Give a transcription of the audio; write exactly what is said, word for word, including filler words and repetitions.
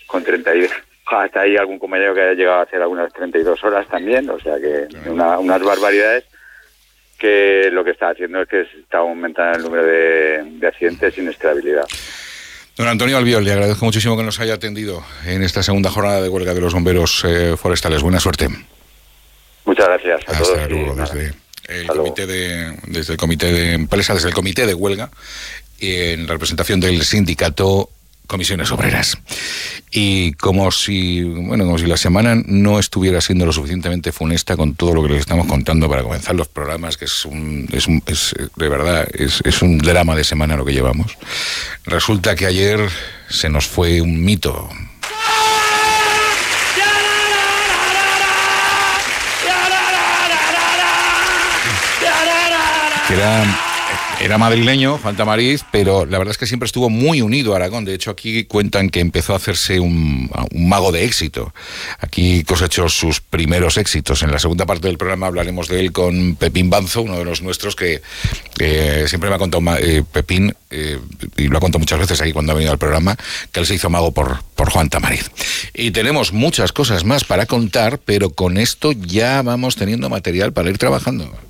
con treinta y hasta ahí algún compañero que haya llegado a hacer algunas treinta y dos horas también, o sea que una, unas barbaridades, que lo que está haciendo es que está aumentando el número de, de accidentes y inestabilidad. Don Antonio Albiol, le agradezco muchísimo que nos haya atendido en esta segunda jornada de huelga de los bomberos eh, forestales. Buena suerte. Muchas gracias a Hasta todos. luego, desde el comité de, desde el comité de empresa, desde el comité de huelga, en representación del sindicato Comisiones Obreras. Y como si, bueno, como si la semana no estuviera siendo lo suficientemente funesta con todo lo que les estamos contando para comenzar los programas, que es un, es un, es, de verdad, es, es un drama de semana lo que llevamos. Resulta que ayer se nos fue un mito. Que era, era madrileño, Juan Tamariz, pero la verdad es que siempre estuvo muy unido a Aragón. De hecho, aquí cuentan que empezó a hacerse un, un mago de éxito. Aquí cosechó sus primeros éxitos. En la segunda parte del programa hablaremos de él con Pepín Banzo, uno de los nuestros, que eh, siempre me ha contado eh, Pepín, eh, y lo ha contado muchas veces aquí cuando ha venido al programa, que él se hizo mago por, por Juan Tamariz. Y tenemos muchas cosas más para contar, pero con esto ya vamos teniendo material para ir trabajando.